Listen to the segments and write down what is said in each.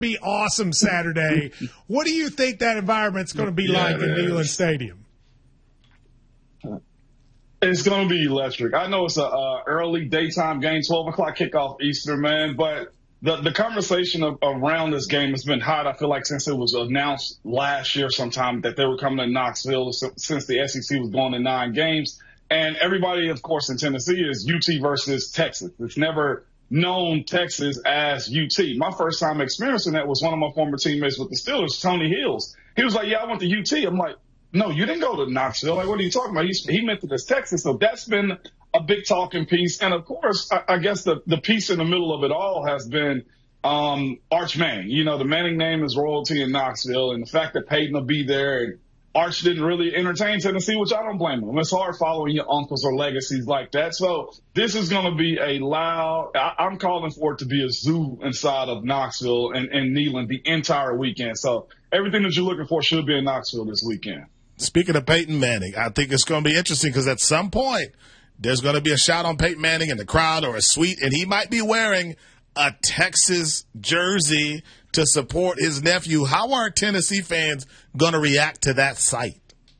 be awesome Saturday. What do you think that environment's going to be like in Neyland Stadium? It's going to be electric. I know it's a early daytime game, 12 o'clock kickoff Eastern, man, but the conversation around this game has been hot, I feel like, since it was announced last year sometime that they were coming to Knoxville since the SEC was going to 9 games. And everybody, of course, in Tennessee is UT versus Texas. It's never known Texas as UT. My first time experiencing that was one of my former teammates with the Steelers, Tony Hills. He was like, yeah, I went to UT. I'm like, no, you didn't go to Knoxville. Like, what are you talking about? He meant it as Texas. So that's been a big talking piece. And, of course, I guess the piece in the middle of it all has been Arch Manning. You know, the Manning name is royalty in Knoxville. And the fact that Peyton will be there and Arch didn't really entertain Tennessee, which I don't blame him. It's hard following your uncles or legacies like that. So this is going to be a loud – I'm calling for it to be a zoo inside of Knoxville and Neyland the entire weekend. So everything that you're looking for should be in Knoxville this weekend. Speaking of Peyton Manning, I think it's going to be interesting because at some point there's going to be a shot on Peyton Manning in the crowd or a suite, and he might be wearing a Texas jersey to support his nephew. How are Tennessee fans going to react to that sight?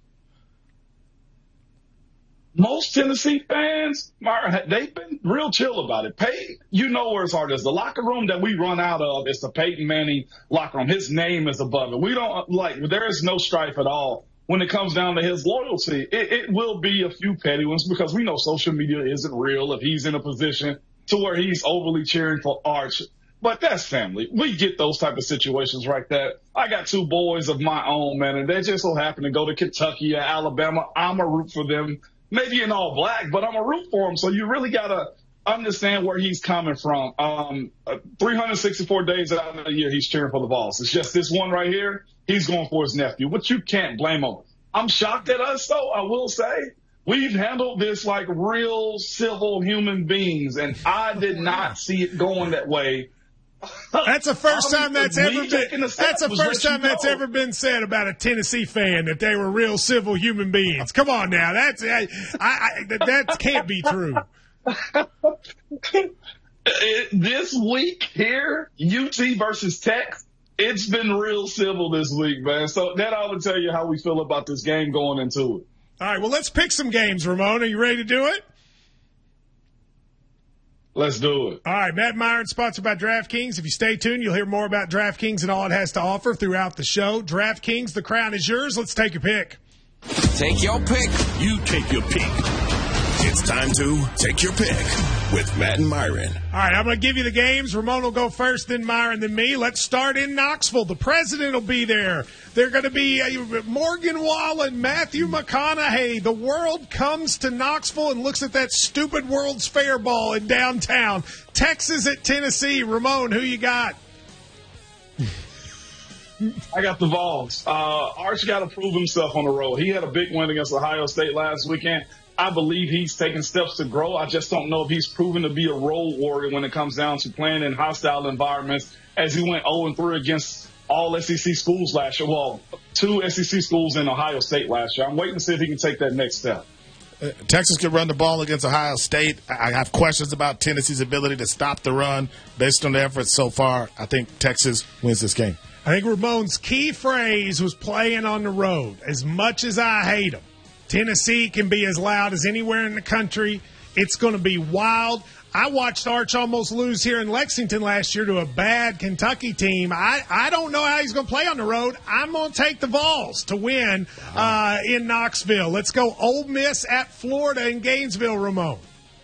Most Tennessee fans, they've been real chill about it. Peyton, you know where his heart is. The locker room that we run out of is the Peyton Manning locker room. His name is above it. We don't there is no strife at all when it comes down to his loyalty. It will be a few petty ones because we know social media isn't real if he's in a position to where he's overly cheering for Arch. But that's family. We get those type of situations like that. I got 2 boys of my own, man, and they just so happen to go to Kentucky or Alabama. I'm a root for them, maybe in all black, but I'm a root for them. So you really got to understand where he's coming from. 364 days out of the year, he's cheering for the Vols. It's just this one right here, he's going for his nephew, but you can't blame him. I'm shocked at us, though, I will say. We've handled this like real civil human beings, and I did not see it going that way. That's the first time that's ever been. That's the first time that's ever been said about a Tennessee fan that they were real civil human beings. Come on now, that can't be true. This week here, UT versus Tech, it's been real civil this week, man. So that ought to tell you how we feel about this game going into it. All right, well, let's pick some games, Ramon. Are you ready to do it? Let's do it. All right, Matt Myron, sponsored by DraftKings. If you stay tuned, you'll hear more about DraftKings and all it has to offer throughout the show. DraftKings, the crown is yours. Let's take your pick. Take your pick. You take your pick. It's time to take your pick with Matt and Myron. All right, I'm going to give you the games. Ramon will go first, then Myron, then me. Let's start in Knoxville. The president will be there. They're going to be Morgan Wallen, Matthew McConaughey. The world comes to Knoxville and looks at that stupid World's Fair ball in downtown. Texas at Tennessee. Ramon, who you got? I got the Vols. Arch got to prove himself on the road. He had a big win against Ohio State last weekend. I believe he's taking steps to grow. I just don't know if he's proven to be a road warrior when it comes down to playing in hostile environments, as he went 0-3 against all SEC schools last year. Well, 2 SEC schools in Ohio State last year. I'm waiting to see if he can take that next step. Texas could run the ball against Ohio State. I have questions about Tennessee's ability to stop the run based on the efforts so far. I think Texas wins this game. I think Ramon's key phrase was playing on the road. As much as I hate him, Tennessee can be as loud as anywhere in the country. It's going to be wild. I watched Arch almost lose here in Lexington last year to a bad Kentucky team. I don't know how he's going to play on the road. I'm going to take the Vols to win in Knoxville. Let's go Ole Miss at Florida in Gainesville, Ramon.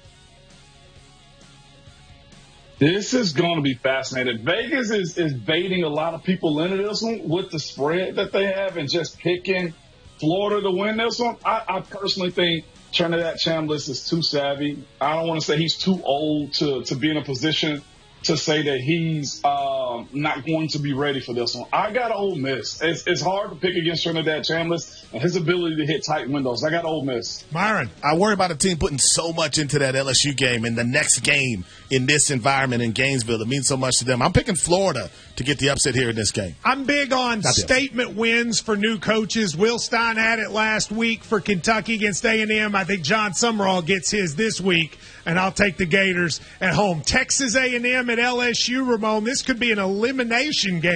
This is going to be fascinating. Vegas is baiting a lot of people into this one with the spread that they have and just picking Florida to win this one. I personally think Trinidad Chambliss is too savvy. I don't want to say he's too old to be in a position to say that he's not going to be ready for this one. I got Ole Miss. It's hard to pick against Trinidad Chambliss. and his ability to hit tight windows. I got Ole Miss. Myron. I worry about a team putting so much into that LSU game and the next game in this environment in Gainesville. It means so much to them. I'm picking Florida to get the upset here in this game. I'm big on statement wins for new coaches. Will Stein had it last week for Kentucky against A&M. I think John Summerall gets his this week, and I'll take the Gators at home. Texas A&M at LSU, Ramon. This could be an elimination game.